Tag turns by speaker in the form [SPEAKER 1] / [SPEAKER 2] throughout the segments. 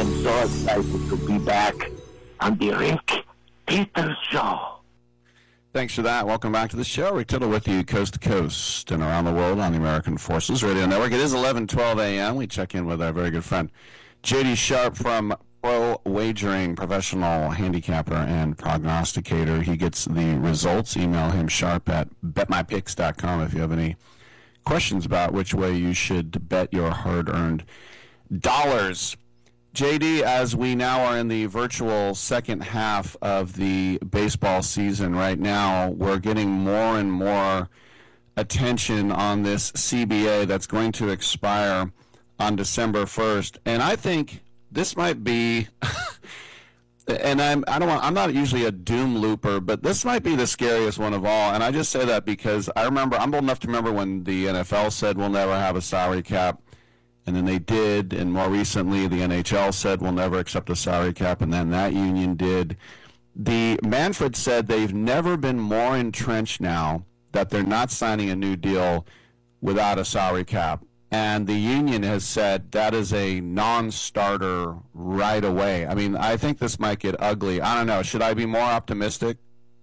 [SPEAKER 1] am so excited to be back on the Rick Peters Show.
[SPEAKER 2] Thanks for that. Welcome back to the show. Rick Tittle with you coast to coast and around the world on the American Forces Radio Network. It is 11:12 a.m. We check in with our very good friend, J.D. Sharp from Pro Wagering, professional handicapper and prognosticator. He gets the results. Email him sharp at betmypicks.com if you have any questions about which way you should bet your hard-earned dollars. JD, as we now are in the virtual second half of the baseball season right now, we're getting more and more attention on this CBA that's going to expire on December 1st. And I think this might be, and I'm not usually a doom looper, but this might be the scariest one of all. And I just say that because I'm old enough to remember when the NFL said we'll never have a salary cap. And then they did, and more recently the NHL said we'll never accept a salary cap, and then that union did. The Manfred said they've never been more entrenched now that they're not signing a new deal without a salary cap. And the union has said that is a non-starter right away. I mean, I think this might get ugly. I don't know. Should I be more optimistic?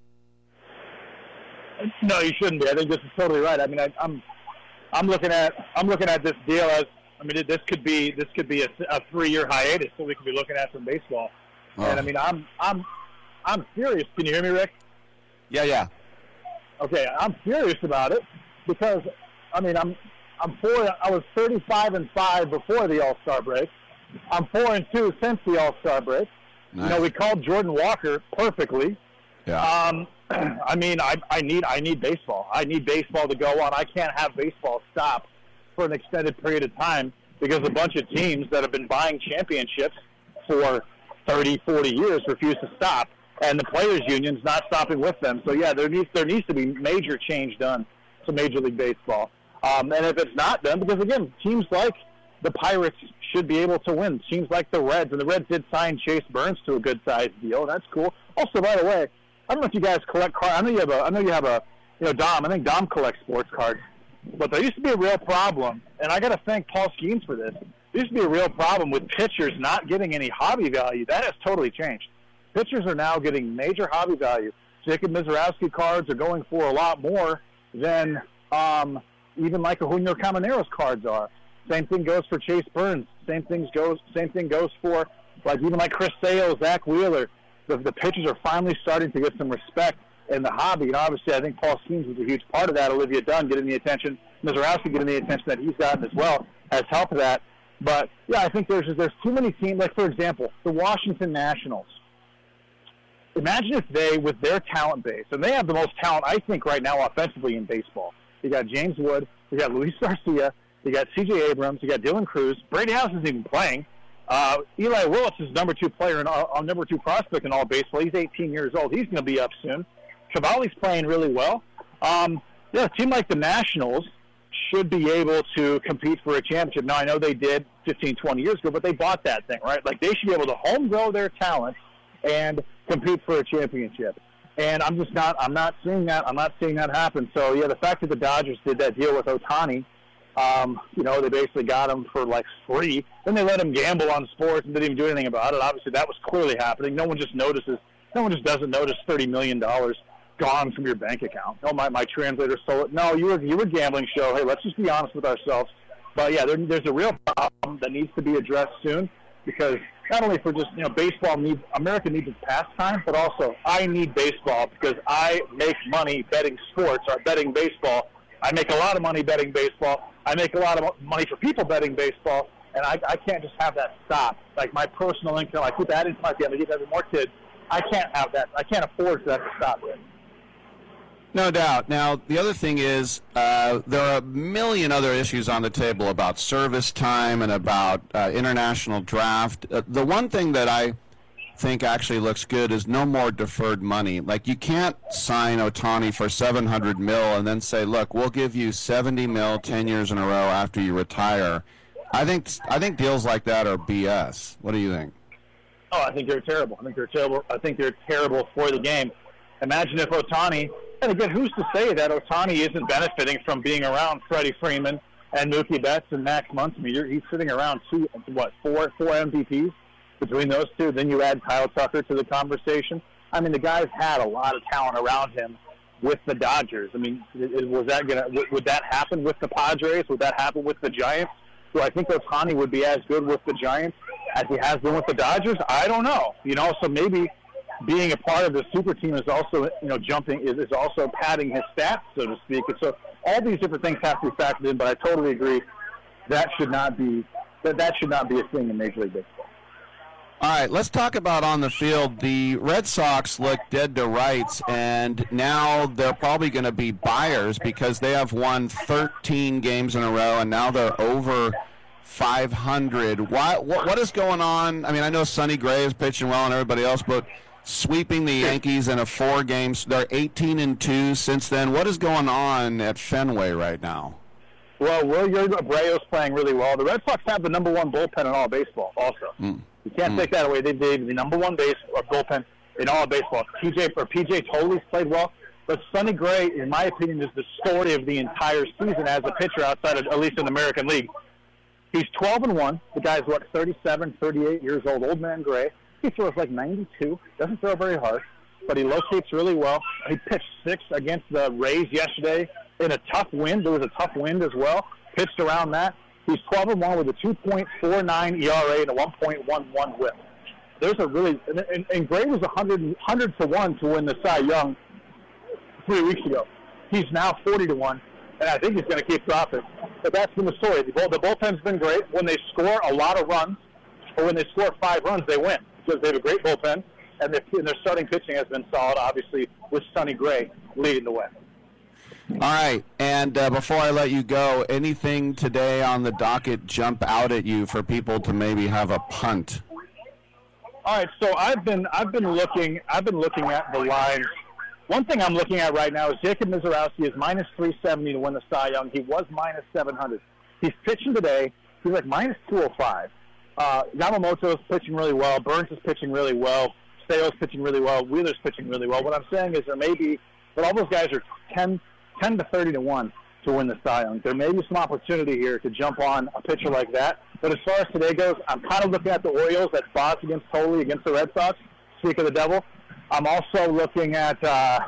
[SPEAKER 3] No, you shouldn't be. I think this is totally right. I mean, I'm looking at this deal as, I mean, this could be a 3-year hiatus that we could be looking at from baseball. Oh. And I mean, I'm serious. Can you hear me, Rick?
[SPEAKER 2] Yeah.
[SPEAKER 3] Okay, I'm serious about it because I mean, I was 35-5 before the All-Star break. I'm 4-2 since the All-Star break. Nice. You know, we called Jordan Walker perfectly.
[SPEAKER 2] Yeah.
[SPEAKER 3] I mean, I need baseball. I need baseball to go on. I can't have baseball stop for an extended period of time because a bunch of teams that have been buying championships for 30, 40 years refuse to stop, and the players' union's not stopping with them. So, yeah, there needs to be major change done to Major League Baseball. And if it's not done, because, again, teams like the Pirates should be able to win. Teams like the Reds, and the Reds did sign Chase Burns to a good-sized deal. That's cool. Also, by the way, I don't know if you guys collect cards. I know you have a Dom. I think Dom collects sports cards. But there used to be a real problem, and I got to thank Paul Skeens for this. There used to be a real problem with pitchers not getting any hobby value. That has totally changed. Pitchers are now getting major hobby value. Jacob Mizorowski cards are going for a lot more than even like Julio Camanero's cards are. Same thing goes for Chase Burns. Same thing goes for even like Chris Sale, Zach Wheeler. The pitchers are finally starting to get some respect in the hobby, and obviously I think Paul Skeens was a huge part of that. Olivia Dunn getting the attention, Mizorowski getting the attention that he's gotten as well has helped that. But yeah, I think there's too many teams. Like for example, the Washington Nationals. Imagine if they, with their talent base, and they have the most talent I think right now offensively in baseball. You got James Wood, you got Luis Garcia, you got C.J. Abrams, you got Dylan Cruz. Brady House isn't even playing. Eli Willis is number 2 player and number 2 prospect in all baseball. He's 18 years old. He's going to be up soon. Cavalli's playing really well. A team like the Nationals should be able to compete for a championship. Now, I know they did 15, 20 years ago, but they bought that thing, right? Like, they should be able to home grow their talent and compete for a championship. And I'm not seeing that. I'm not seeing that happen. So, yeah, the fact that the Dodgers did that deal with Ohtani, they basically got him for, free. Then they let him gamble on sports and didn't even do anything about it. Obviously, that was clearly happening. No one just doesn't notice $30 million gone from your bank account. Oh, my translator stole it. No, you were gambling show. Hey, let's just be honest with ourselves. But yeah, there's a real problem that needs to be addressed soon because not only for just America needs its pastime, but also I need baseball because I make money betting sports or betting baseball. I make a lot of money betting baseball. I make a lot of money for people betting baseball, and I can't just have that stop. Like my personal income, I keep adding to my family, keep having more kids. I can't have that. I can't afford for that to stop.
[SPEAKER 2] No doubt. Now, the other thing is there are a million other issues on the table about service time and about international draft. The one thing that I think actually looks good is no more deferred money. Like, you can't sign Ohtani for $700 million and then say, look, we'll give you $70 million 10 years in a row after you retire. I think deals like that are BS. What do you think?
[SPEAKER 3] Oh, I think they're terrible. I think they're terrible for the game. Imagine if Ohtani, and again, who's to say that Ohtani isn't benefiting from being around Freddie Freeman and Mookie Betts and Max Muncy? He's sitting around four MVPs. between those two. Then you add Kyle Tucker to the conversation. I mean, the guy's had a lot of talent around him with the Dodgers. I mean, would that happen with the Padres? Would that happen with the Giants? Do I think Ohtani would be as good with the Giants as he has been with the Dodgers? I don't know. So maybe being a part of the super team is also, is also padding his stats, so to speak. And so all these different things have to be factored in, but I totally agree that should not be a thing in Major League Baseball.
[SPEAKER 2] All right, let's talk about on the field. The Red Sox look dead to rights, and now they're probably going to be buyers because they have won 13 games in a row, and now they're over 500. What is going on? I mean, I know Sonny Gray is pitching well and everybody else, but sweeping the Yankees in a 4 games, they're 18-2 since then. What is going on at Fenway right now?
[SPEAKER 3] Well, Wilyer Abreu's playing really well. The Red Sox have the number 1 bullpen in all of baseball also. You can't take that away. They've the number 1 bullpen in all of baseball. PJ Toley's played well, but Sonny Gray, in my opinion, is the story of the entire season as a pitcher outside of, at least in the American League. He's 12-1. The guy's, 37, 38 years old, old man Gray. He throws like 92, doesn't throw very hard, but he locates really well. He pitched 6 against the Rays yesterday in a tough wind. There was a tough wind as well. Pitched around that. He's 12-1 with a 2.49 ERA and a 1.11 WHIP. There's a really and Gray was 100-1 to win the Cy Young 3 weeks ago. He's now 40-1, and I think he's going to keep dropping. But that's been the story. The bullpen's been great. When they score a lot of runs, or when they score 5 runs, they win because they have a great bullpen, and their starting pitching has been solid. Obviously, with Sonny Gray leading the way.
[SPEAKER 2] All right, and before I let you go, anything today on the docket jump out at you for people to maybe have a punt?
[SPEAKER 3] All right, so I've been looking at the lines. One thing I'm looking at right now is Jacob Mizorowski is minus 370 to win the Cy Young. He was minus 700. He's pitching today. He's like minus 205. Yamamoto is pitching really well. Burns is pitching really well. Sale's pitching really well. Wheeler's pitching really well. What I'm saying is but all those guys are 10 to 30-1 to win the Cy Young. There may be some opportunity here to jump on a pitcher like that. But as far as today goes, I'm kind of looking at the Orioles. That's Boss against Tolley against the Red Sox. Speak of the devil. I'm also looking at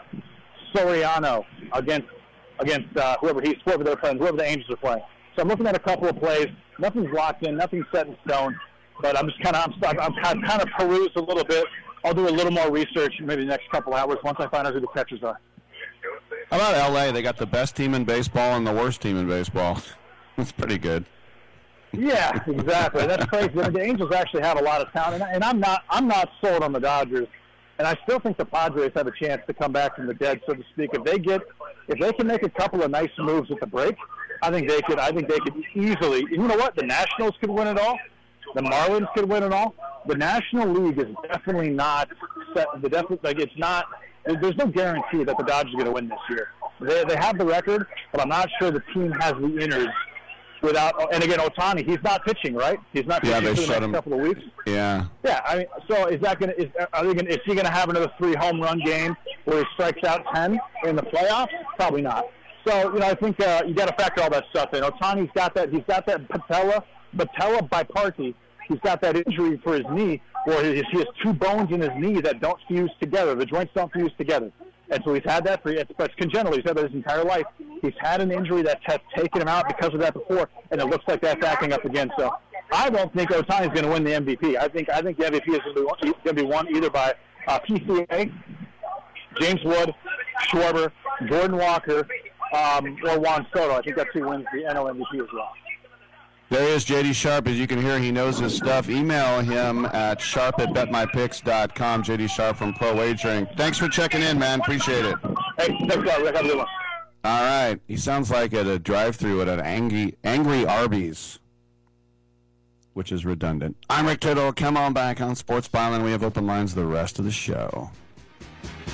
[SPEAKER 3] Soriano against whoever they're playing, whoever the Angels are playing. So I'm looking at a couple of plays. Nothing's locked in, nothing's set in stone. But I'm kind of peruse a little bit. I'll do a little more research in maybe the next couple hours once I find out who the catchers are.
[SPEAKER 2] How about L.A.? They got the best team in baseball and the worst team in baseball. That's pretty good.
[SPEAKER 3] Yeah, exactly. That's crazy. The Angels actually have a lot of talent, and I'm not sold on the Dodgers. And I still think the Padres have a chance to come back from the dead, so to speak. If they can make a couple of nice moves at the break, I think they could easily. You know what? The Nationals could win it all. The Marlins could win it all. The National League is definitely not set. It's not. There's no guarantee that the Dodgers are going to win this year. They have the record, but I'm not sure the team has the innards. And again, Ohtani, he's not pitching, right? He's not pitching for the next couple of weeks.
[SPEAKER 2] Yeah.
[SPEAKER 3] Yeah, I mean, so is he going to have another 3 home run game where he strikes out 10 in the playoffs? Probably not. So, I think you got to factor all that stuff in. Ohtani's got that. He's got that patella biparty. He's got that injury for his knee, where he has 2 bones in his knee that don't fuse together. The joints don't fuse together. And so he's had that but congenital. He's had that his entire life. He's had an injury that has taken him out because of that before, and it looks like that's acting up again. So I don't think Ohtani's going to win the MVP. I think the MVP is going to be won either by PCA, James Wood, Schwarber, Jordan Walker, or Juan Soto. I think that's who wins the NL MVP as well.
[SPEAKER 2] There is J.D. Sharp. As you can hear, he knows his stuff. Email him at sharp@betmypicks.com. J.D. Sharp from Pro Wagering. Thanks for checking in, man. Appreciate it.
[SPEAKER 3] Hey, thanks, Rick. Have a good one.
[SPEAKER 2] All right. He sounds like at a drive-thru at an angry Arby's, which is redundant. I'm Rick Tittle. Come on back on Sports Byline. We have open lines the rest of the show.